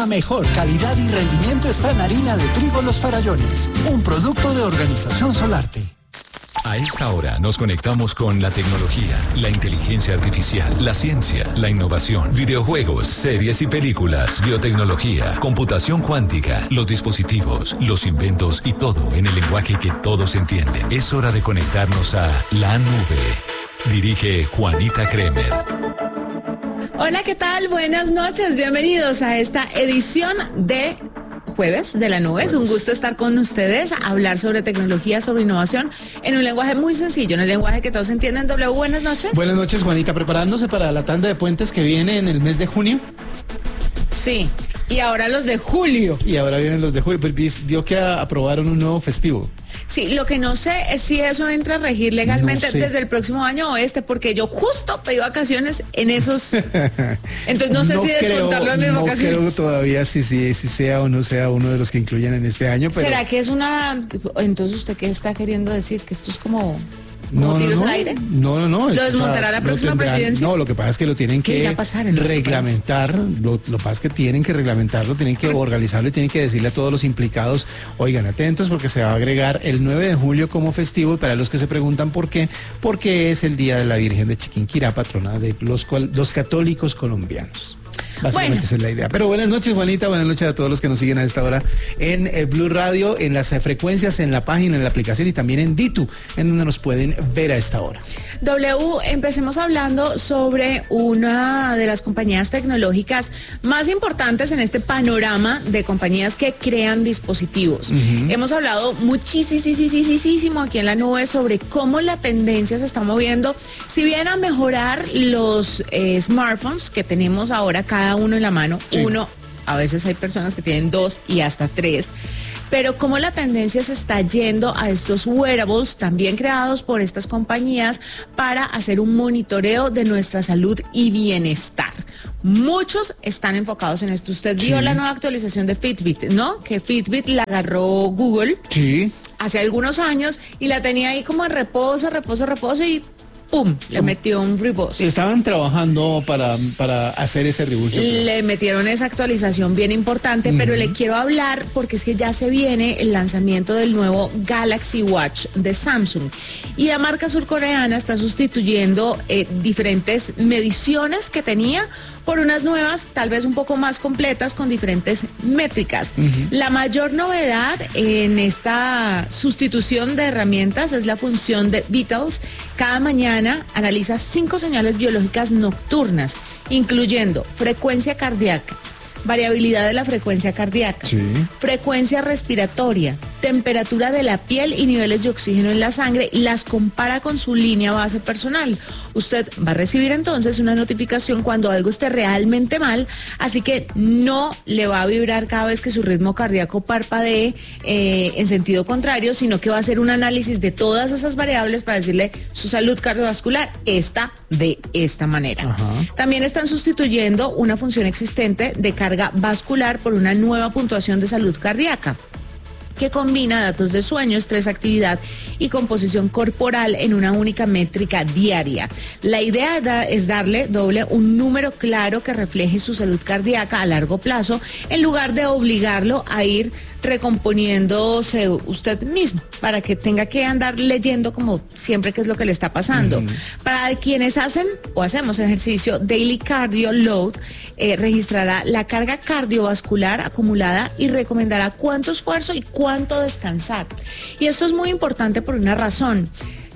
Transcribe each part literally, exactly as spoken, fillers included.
La mejor calidad y rendimiento está en harina de trigo Los Farallones, un producto de Organización Solarte. A esta hora nos conectamos con la tecnología, la inteligencia artificial, la ciencia, la innovación, videojuegos, series y películas, biotecnología, computación cuántica, los dispositivos, los inventos y todo en el lenguaje que todos entienden. Es hora de conectarnos a la nube. Dirige Juanita Kremer. Hola, ¿qué tal? Buenas noches. Bienvenidos a esta edición de Jueves de la Nube. Es un gusto estar con ustedes, a hablar sobre tecnología, sobre innovación, en un lenguaje muy sencillo, en el lenguaje que todos entienden. W, buenas noches. Buenas noches, Juanita. ¿Preparándose para la tanda de puentes que viene en el mes de junio? Sí, y ahora los de julio. Y ahora vienen los de julio. Pues vio que aprobaron un nuevo festivo. Sí, lo que no sé es si eso entra a regir legalmente no sé. desde el próximo año o este, porque yo justo pedí vacaciones en esos... Entonces no sé no si descontarlo de mis no vacaciones. No creo todavía si, si, si sea o no sea uno de los que incluyen en este año, pero... ¿Será que es una... Entonces usted qué está queriendo decir? ¿Que esto es como... No, ¿Como tiros no, al aire? No, no, no. ¿Lo desmontará la próxima tendrán, presidencia? No, lo que pasa es que lo tienen que pasar en reglamentar. Lo, lo que pasa es que tienen que reglamentarlo, tienen que organizarlo y tienen que decirle a todos los implicados, oigan, atentos porque se va a agregar el nueve de julio como festivo. Y para los que se preguntan por qué, porque es el Día de la Virgen de Chiquinquirá, patrona de los, los católicos colombianos. Básicamente bueno. Esa es la idea. Pero buenas noches, Juanita, buenas noches a todos los que nos siguen a esta hora en eh, Blue Radio, en las eh, frecuencias, en la página, en la aplicación y también en Ditu, en donde nos pueden ver a esta hora. W, empecemos hablando sobre una de las compañías tecnológicas más importantes en este panorama de compañías que crean dispositivos. Uh-huh. Hemos hablado muchísimo aquí en la nube sobre cómo la tendencia se está moviendo, si bien a mejorar los eh, smartphones que tenemos ahora cada uno en la mano, sí. uno, a veces hay personas que tienen dos y hasta tres, pero cómo la tendencia se está yendo a estos wearables también creados por estas compañías para hacer un monitoreo de nuestra salud y bienestar. Muchos están enfocados en esto. Usted vio sí. la nueva actualización de Fitbit, ¿no? Que Fitbit la agarró Google sí. hace algunos años y la tenía ahí como en reposo, reposo, reposo y ¡pum! Le metió un reboot. Estaban trabajando para, para hacer ese reboot. Le metieron esa actualización bien importante, uh-huh. pero le quiero hablar porque es que ya se viene el lanzamiento del nuevo Galaxy Watch de Samsung. Y la marca surcoreana está sustituyendo eh, diferentes mediciones que tenía por unas nuevas, tal vez un poco más completas, con diferentes métricas. Uh-huh. La mayor novedad en esta sustitución de herramientas es la función de Vitals. Cada mañana analiza cinco señales biológicas nocturnas, incluyendo frecuencia cardíaca, variabilidad de la frecuencia cardíaca, sí. frecuencia respiratoria, temperatura de la piel y niveles de oxígeno en la sangre, y las compara con su línea base personal. Usted va a recibir entonces una notificación cuando algo esté realmente mal, así que no le va a vibrar cada vez que su ritmo cardíaco parpadee eh, en sentido contrario, sino que va a hacer un análisis de todas esas variables para decirle su salud cardiovascular está de esta manera. Ajá. También están sustituyendo una función existente de carga vascular por una nueva puntuación de salud cardíaca que combina datos de sueño, estrés, actividad y composición corporal en una única métrica diaria. La idea da, es darle doble un número claro que refleje su salud cardíaca a largo plazo, en lugar de obligarlo a ir recomponiéndose usted mismo, para que tenga que andar leyendo como siempre qué es lo que le está pasando. Uh-huh. Para quienes hacen o hacemos ejercicio, Daily Cardio Load eh, registrará la carga cardiovascular acumulada y recomendará cuánto esfuerzo y cuánto cuánto descansar. Y esto es muy importante por una razón.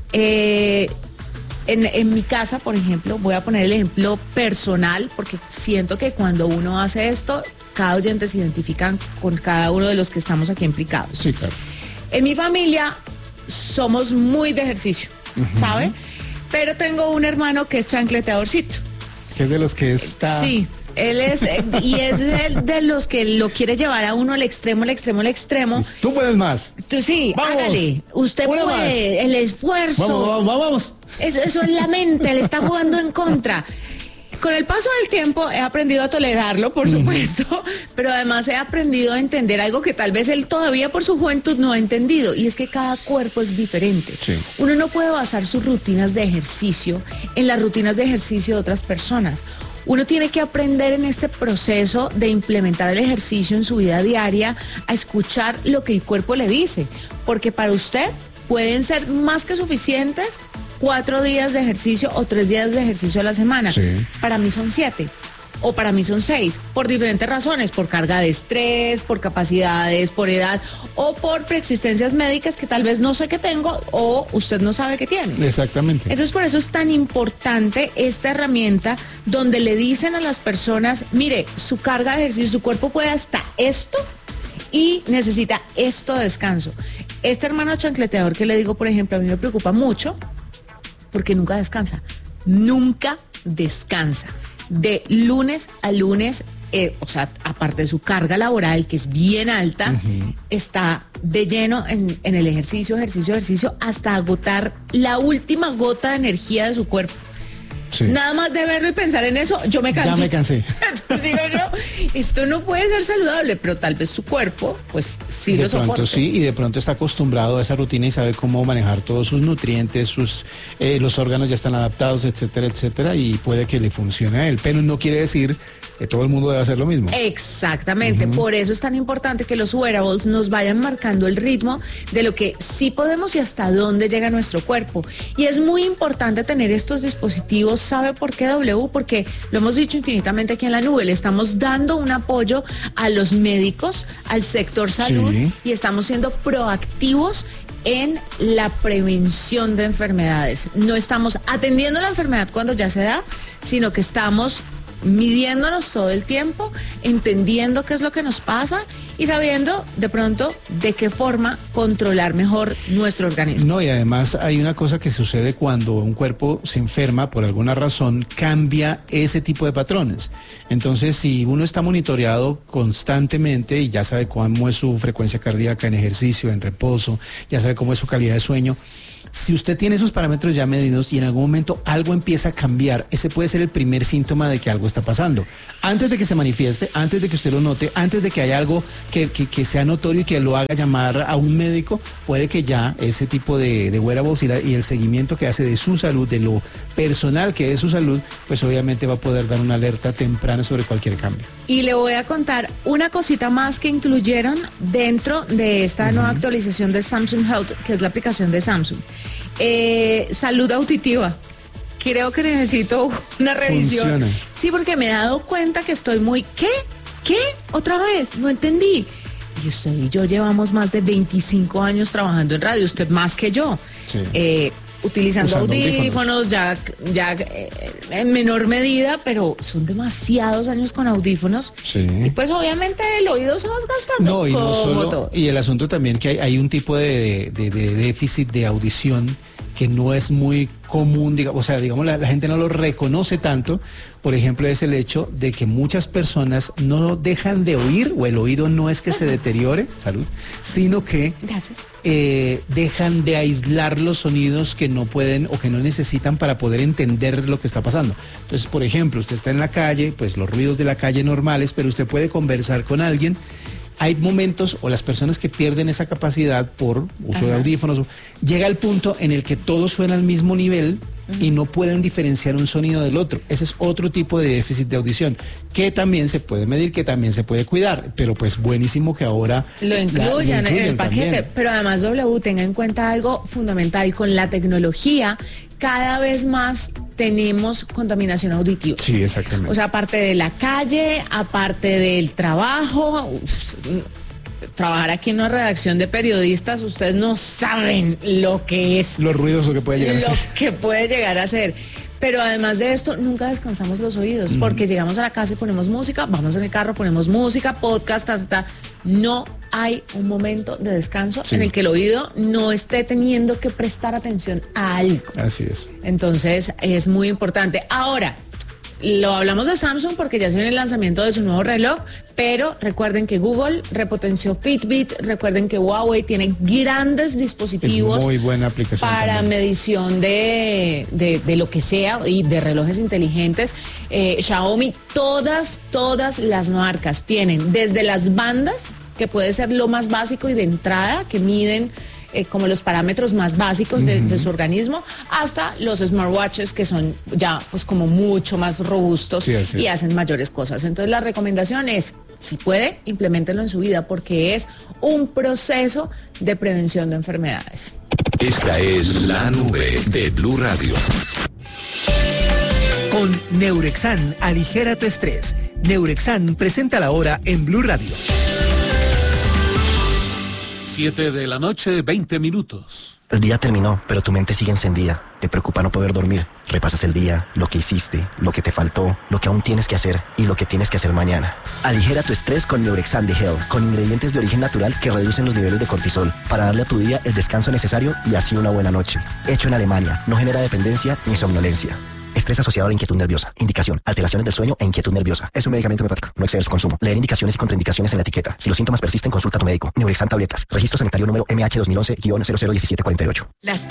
Eh, en, en mi casa, por ejemplo, voy a poner el ejemplo personal, porque siento que cuando uno hace esto, cada oyente se identifica con cada uno de los que estamos aquí implicados. Sí, claro. En mi familia somos muy de ejercicio, uh-huh. ¿sabe? Pero tengo un hermano que es chancleteadorcito. Que es de los que está... Sí. Él es, y es de, de los que lo quiere llevar a uno al extremo, al extremo, al extremo. Tú puedes más. Tú sí, vamos. Hágale. Usted Una puede, más. El esfuerzo. Vamos, vamos, vamos. Eso, eso es la mente, le está jugando en contra. Con el paso del tiempo he aprendido a tolerarlo, por supuesto, uh-huh. pero además he aprendido a entender algo que tal vez él todavía por su juventud no ha entendido, y es que cada cuerpo es diferente. Sí. Uno no puede basar sus rutinas de ejercicio en las rutinas de ejercicio de otras personas. Uno tiene que aprender en este proceso de implementar el ejercicio en su vida diaria a escuchar lo que el cuerpo le dice, porque para usted pueden ser más que suficientes cuatro días de ejercicio o tres días de ejercicio a la semana. Sí. Para mí son siete. O para mí son seis, por diferentes razones, por carga de estrés, por capacidades, por edad o por preexistencias médicas que tal vez no sé que tengo o usted no sabe que tiene. Exactamente. Entonces por eso es tan importante esta herramienta donde le dicen a las personas, mire, su carga de ejercicio, su cuerpo puede hasta esto y necesita esto de descanso. Este hermano chancleteador que le digo, por ejemplo, a mí me preocupa mucho porque nunca descansa, nunca descansa. De lunes a lunes, eh, o sea, aparte de su carga laboral, que es bien alta, uh-huh. está de lleno en, en el ejercicio, ejercicio, ejercicio, hasta agotar la última gota de energía de su cuerpo. Sí. Nada más de verlo y pensar en eso, yo me cansé. Ya me cansé. Entonces digo yo, esto no puede ser saludable, pero tal vez su cuerpo, pues sí de lo soporta. De pronto sí, y de pronto está acostumbrado a esa rutina y sabe cómo manejar todos sus nutrientes, sus eh, los órganos ya están adaptados, etcétera, etcétera, y puede que le funcione a él, pero no quiere decir que todo el mundo debe hacer lo mismo. Exactamente, uh-huh. Por eso es tan importante que los wearables nos vayan marcando el ritmo de lo que sí podemos y hasta dónde llega nuestro cuerpo. Y es muy importante tener estos dispositivos. ¿Sabe por qué, W? Porque lo hemos dicho infinitamente aquí en la nube, le estamos dando un apoyo a los médicos, al sector salud, sí. Y estamos siendo proactivos en la prevención de enfermedades. No estamos atendiendo la enfermedad cuando ya se da, sino que estamos midiéndonos todo el tiempo, entendiendo qué es lo que nos pasa y sabiendo de pronto de qué forma controlar mejor nuestro organismo. No, y además hay una cosa que sucede cuando un cuerpo se enferma por alguna razón, cambia ese tipo de patrones. Entonces, si uno está monitoreado constantemente y ya sabe cómo es su frecuencia cardíaca en ejercicio, en reposo, ya sabe cómo es su calidad de sueño, si usted tiene esos parámetros ya medidos y en algún momento algo empieza a cambiar, ese puede ser el primer síntoma de que algo está pasando. Antes de que se manifieste, antes de que usted lo note, antes de que haya algo que, que, que sea notorio y que lo haga llamar a un médico, puede que ya ese tipo de, de wearables y, la, y el seguimiento que hace de su salud, de lo personal que es su salud, pues obviamente va a poder dar una alerta temprana sobre cualquier cambio. Y le voy a contar una cosita más que incluyeron dentro de esta uh-huh. nueva actualización de Samsung Health, que es la aplicación de Samsung. Eh, salud auditiva. Creo que necesito una revisión. Funciona. Sí, porque me he dado cuenta que estoy muy... ¿Qué? ¿Qué? ¿Otra vez? No entendí. Y usted y yo llevamos más de veinticinco años trabajando en radio, usted más que yo. Sí. Eh, utilizando Usando audífonos, audífonos, ya, ya eh, en menor medida, pero son demasiados años con audífonos. Sí. Y pues obviamente el oído se va gastando. No, y no solo, y el asunto también que hay, hay un tipo de, de, de déficit de audición que no es muy común, digamos, o sea, digamos, la, la gente no lo reconoce tanto. Por ejemplo, es el hecho de que muchas personas no dejan de oír, o el oído no es que se deteriore, salud, sino que eh, dejan de aislar los sonidos que no pueden o que no necesitan para poder entender lo que está pasando. Entonces, por ejemplo, usted está en la calle, pues los ruidos de la calle normales, pero usted puede conversar con alguien. Hay momentos, o las personas que pierden esa capacidad por uso Ajá. de audífonos, llega el punto en el que todo suena al mismo nivel uh-huh. y no pueden diferenciar un sonido del otro. Ese es otro tipo de déficit de audición, que también se puede medir, que también se puede cuidar, pero pues buenísimo que ahora lo incluyan, la, lo incluyan en el paquete. También. Pero además, W, tenga en cuenta algo fundamental, con la tecnología cada vez más tenemos contaminación auditiva. Sí, exactamente. O sea, aparte de la calle, aparte del trabajo, trabajar aquí en una redacción de periodistas, ustedes no saben lo que es. Los ruidos, lo que puede llegar lo a ser. Lo que puede llegar a ser. Pero además de esto, nunca descansamos los oídos, mm. porque llegamos a la casa y ponemos música, vamos en el carro, ponemos música, podcast, ta, ta, ta. No hay un momento de descanso sí. en el que el oído no esté teniendo que prestar atención a algo. Así es. Entonces, es muy importante. Ahora, lo hablamos de Samsung porque ya se viene el lanzamiento de su nuevo reloj, pero recuerden que Google repotenció Fitbit, recuerden que Huawei tiene grandes dispositivos es muy buena aplicación para también. medición de, de, de lo que sea y de relojes inteligentes. Eh, Xiaomi, todas, todas las marcas tienen desde las bandas, que puede ser lo más básico y de entrada, que miden eh, como los parámetros más básicos de, uh-huh. de su organismo, hasta los smartwatches que son ya pues como mucho más robustos sí, y hacen mayores cosas. Entonces la recomendación es, si puede, impleméntenlo en su vida porque es un proceso de prevención de enfermedades. Esta es la nube de Blue Radio. Con Neurexan, aligera tu estrés. Neurexan presenta la hora en Blue Radio. Siete de la noche, veinte minutos. El día terminó, pero tu mente sigue encendida. Te preocupa no poder dormir. Repasas el día, lo que hiciste, lo que te faltó, lo que aún tienes que hacer y lo que tienes que hacer mañana. Aligera tu estrés con Neurexan de Health, con ingredientes de origen natural que reducen los niveles de cortisol para darle a tu día el descanso necesario y así una buena noche. Hecho en Alemania, no genera dependencia ni somnolencia. Estrés asociado a la inquietud nerviosa. Indicación: alteraciones del sueño e inquietud nerviosa. Es un medicamento homeopático. No exceder su consumo. Leer indicaciones y contraindicaciones en la etiqueta. Si los síntomas persisten, consulta a tu médico. Neurexan tabletas. Registro sanitario número M H dos mil once guion cero cero uno siete cuatro ocho. Las